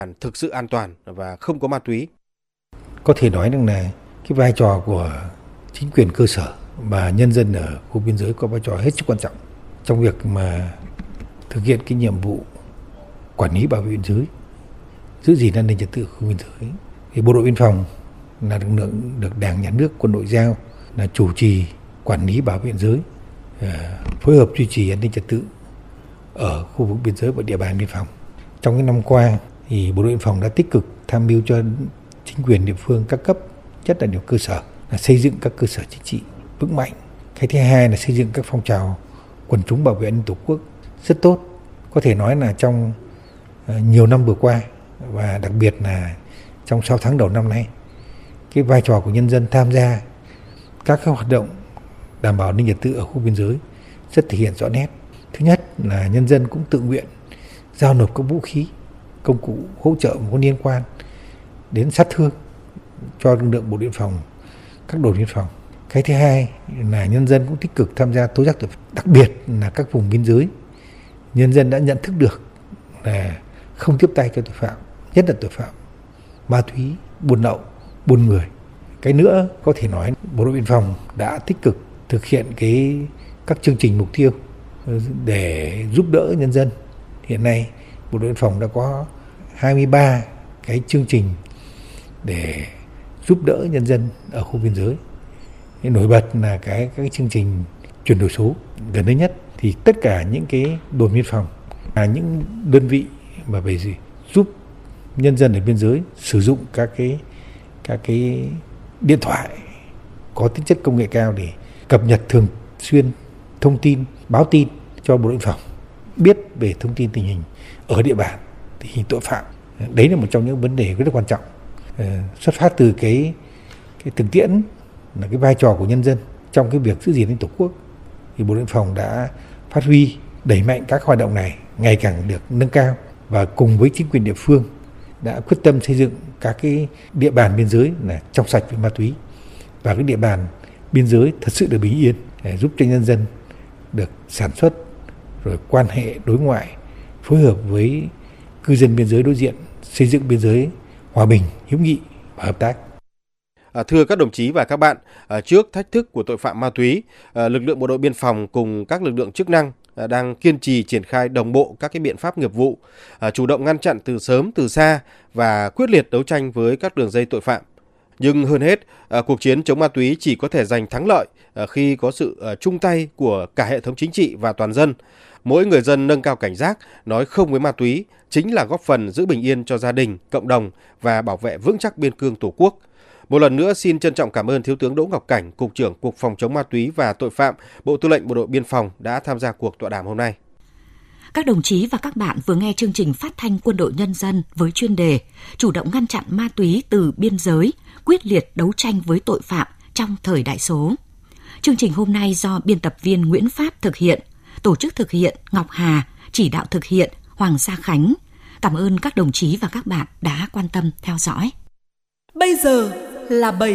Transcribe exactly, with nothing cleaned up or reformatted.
thực sự an toàn và không có ma túy. Có thể nói rằng là cái vai trò của chính quyền cơ sở và nhân dân ở khu biên giới có vai trò hết sức quan trọng trong việc mà thực hiện cái nhiệm vụ quản lý bảo vệ biên giới, giữ gìn an ninh trật tự khu biên giới. Thì bộ đội biên phòng là lực lượng được Đảng, Nhà nước, quân đội giao là chủ trì quản lý bảo vệ biên giới, phối hợp duy trì an ninh trật tự ở khu vực biên giới và địa bàn biên phòng. Trong những năm qua thì bộ đội biên phòng đã tích cực tham mưu cho chính quyền địa phương các cấp, nhất là điều cơ sở, là xây dựng các cơ sở chính trị vững mạnh. Cái thứ hai là xây dựng các phong trào quần chúng bảo vệ an ninh Tổ quốc rất tốt. Có thể nói là trong nhiều năm vừa qua và đặc biệt là trong sáu tháng đầu năm nay, cái vai trò của nhân dân tham gia các hoạt động đảm bảo an ninh trật tự ở khu biên giới rất thể hiện rõ nét. Thứ nhất là nhân dân cũng tự nguyện giao nộp các vũ khí, công cụ hỗ trợ có liên quan đến sát thương cho lực lượng bộ đội biên phòng, các đồn biên phòng. Cái thứ hai là nhân dân cũng tích cực tham gia tố giác tội phạm, đặc biệt là các vùng biên giới. Nhân dân đã nhận thức được là không tiếp tay cho tội phạm, nhất là tội phạm ma túy, buôn lậu, buôn người. Cái nữa có thể nói bộ đội biên phòng đã tích cực thực hiện cái các chương trình mục tiêu để giúp đỡ nhân dân. Hiện nay bộ đội biên phòng đã có hai mươi ba cái chương trình để giúp đỡ nhân dân ở khu biên giới. Cái nổi bật là cái các cái chương trình chuyển đổi số. Gần đây nhất thì tất cả những cái đồn biên phòng là những đơn vị mà về gì giúp nhân dân ở biên giới sử dụng các cái các cái điện thoại có tính chất công nghệ cao để cập nhật thường xuyên thông tin, báo tin cho bộ đội biên phòng, biết về thông tin tình hình ở địa bàn, tình hình tội phạm. Đấy là một trong những vấn đề rất là quan trọng. Xuất phát từ cái cái thực tiễn là cái vai trò của nhân dân trong cái việc giữ gìn an ninh Tổ quốc, thì bộ đội biên phòng đã phát huy, đẩy mạnh các hoạt động này ngày càng được nâng cao, và cùng với chính quyền địa phương đã quyết tâm xây dựng các cái địa bàn biên giới là trong sạch về ma túy, và cái địa bàn biên giới thật sự được bình yên, để giúp cho nhân dân được sản xuất, rồi quan hệ đối ngoại, phối hợp với cư dân biên giới đối diện, xây dựng biên giới hòa bình, hữu nghị và hợp tác. À, thưa các đồng chí và các bạn, à, trước thách thức của tội phạm ma túy, à, lực lượng bộ đội biên phòng cùng các lực lượng chức năng à, đang kiên trì triển khai đồng bộ các cái biện pháp nghiệp vụ, à, chủ động ngăn chặn từ sớm từ xa và quyết liệt đấu tranh với các đường dây tội phạm. Nhưng hơn hết, à, cuộc chiến chống ma túy chỉ có thể giành thắng lợi à, khi có sự à, chung tay của cả hệ thống chính trị và toàn dân. Mỗi người dân nâng cao cảnh giác, nói không với ma túy chính là góp phần giữ bình yên cho gia đình, cộng đồng và bảo vệ vững chắc biên cương Tổ quốc. Một lần nữa xin trân trọng cảm ơn Thiếu tướng Đỗ Ngọc Cảnh, Cục trưởng Cục Phòng chống ma túy và tội phạm, Bộ Tư lệnh Bộ đội Biên phòng đã tham gia cuộc tọa đàm hôm nay. Các đồng chí và các bạn vừa nghe chương trình phát thanh Quân đội Nhân dân với chuyên đề chủ động ngăn chặn ma túy từ biên giới, quyết liệt đấu tranh với tội phạm trong thời đại số. Chương trình hôm nay do biên tập viên Nguyễn Pháp thực hiện, tổ chức thực hiện Ngọc Hà, chỉ đạo thực hiện Hoàng Gia Khánh. Cảm ơn các đồng chí và các bạn đã quan tâm theo dõi. Bây giờ là bảy